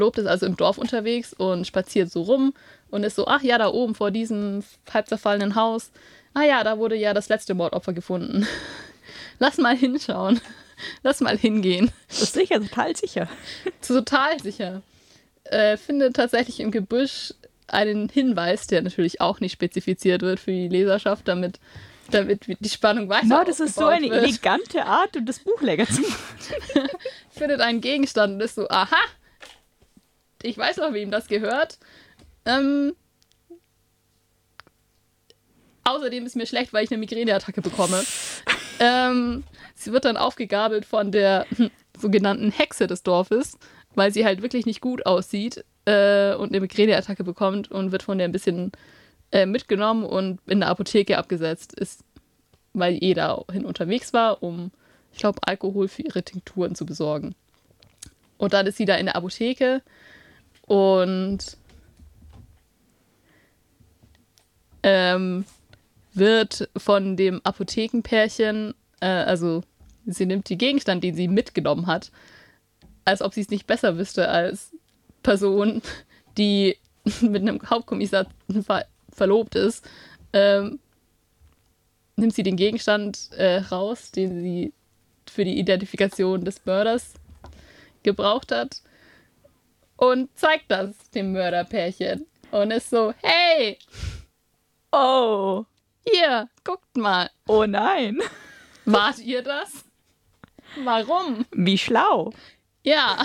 ist also im Dorf unterwegs und spaziert so rum und ist so, ach ja, da oben vor diesem halb zerfallenen Haus, ah ja, da wurde ja das letzte Mordopfer gefunden. Lass mal hinschauen. Lass mal hingehen. Das ist sicher, total sicher. Total sicher. Findet tatsächlich im Gebüsch einen Hinweis, der natürlich auch nicht spezifiziert wird für die Leserschaft, damit die Spannung weiter No, das ist so eine wird. elegante Art, um das Buch länger zu machen. Findet einen Gegenstand und ist so, aha, ich weiß noch, wem das gehört. Außerdem ist mir schlecht, weil ich eine Migräneattacke bekomme. Sie wird dann aufgegabelt von der sogenannten Hexe des Dorfes, weil sie halt wirklich nicht gut aussieht und eine Migräneattacke bekommt und wird von der ein bisschen mitgenommen und in der Apotheke abgesetzt. Ist, weil dahin unterwegs war, um, ich glaube, Alkohol für ihre Tinkturen zu besorgen. Und dann ist sie da in der Apotheke und wird von dem Apothekenpärchen, also sie nimmt den Gegenstand, den sie mitgenommen hat, als ob sie es nicht besser wüsste als Person, die mit einem Hauptkommissar verlobt ist, nimmt sie den Gegenstand raus, den sie für die Identifikation des Mörders gebraucht hat und zeigt das dem Mörderpärchen und ist so, hey, Oh. hier, guckt mal. Oh nein. Wart ihr das? Warum? Wie schlau. Ja.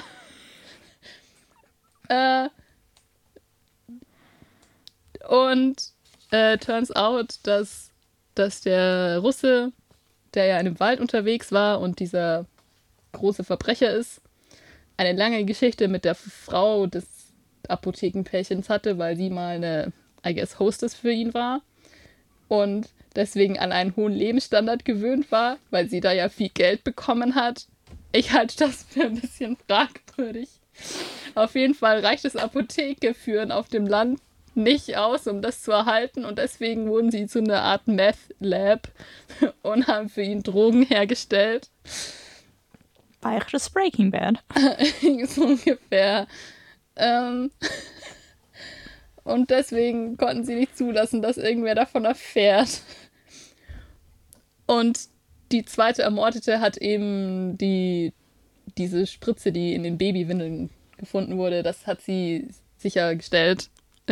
Und turns out, dass der Russe, der ja in einem Wald unterwegs war und dieser große Verbrecher ist, eine lange Geschichte mit der Frau des Apothekenpärchens hatte, weil sie mal eine, I guess, Hostess für ihn war und deswegen an einen hohen Lebensstandard gewöhnt war, weil sie da ja viel Geld bekommen hat. Ich halte das für ein bisschen fragwürdig. Auf jeden Fall reicht das Apothekeführen auf dem Land nicht aus, um das zu erhalten und deswegen wurden sie zu einer Art Meth-Lab und haben für ihn Drogen hergestellt. Bayerisches Breaking Bad. So ungefähr. Und deswegen konnten sie nicht zulassen, dass irgendwer davon erfährt. Und die zweite Ermordete hat eben diese Spritze, die in den Babywindeln gefunden wurde, das hat sie sichergestellt.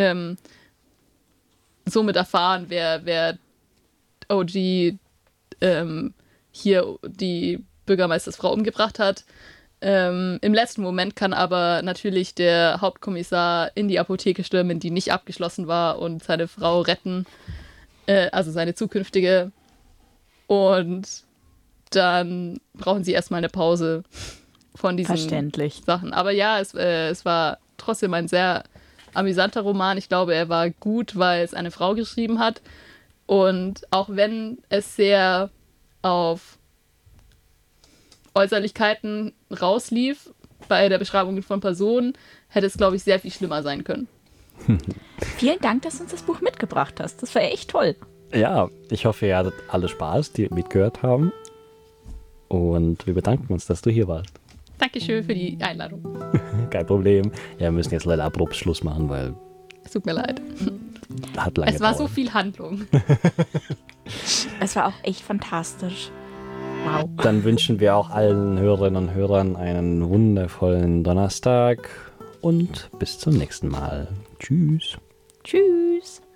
Somit erfahren, wer OG hier die Bürgermeistersfrau umgebracht hat. Im letzten Moment kann aber natürlich der Hauptkommissar in die Apotheke stürmen, die nicht abgeschlossen war, und seine Frau retten, also seine zukünftige. Und dann brauchen sie erstmal eine Pause von diesen Sachen. Aber ja, es war trotzdem ein sehr amüsanter Roman. Ich glaube, er war gut, weil es eine Frau geschrieben hat. Und auch wenn es sehr auf Äußerlichkeiten rauslief bei der Beschreibung von Personen, hätte es, glaube ich, sehr viel schlimmer sein können. Vielen Dank, dass du uns das Buch mitgebracht hast. Das war echt toll. Ja, ich hoffe, ihr hattet alle Spaß, die mitgehört haben. Und wir bedanken uns, dass du hier warst. Dankeschön für die Einladung. Kein Problem. Ja, wir müssen jetzt leider abrupt Schluss machen, weil... Es tut mir leid. Hat lange Es war gedauert. so viel Handlung. Es war auch echt fantastisch. Wow. Dann wünschen wir auch allen Hörerinnen und Hörern einen wundervollen Donnerstag und bis zum nächsten Mal. Tschüss. Tschüss.